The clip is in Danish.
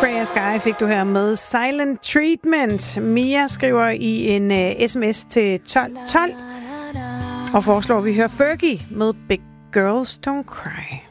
Freya Sky fik du her med Silent Treatment. Mia skriver i en sms til 1212 og foreslår, at vi hører Fergie med Big Girls Don't Cry.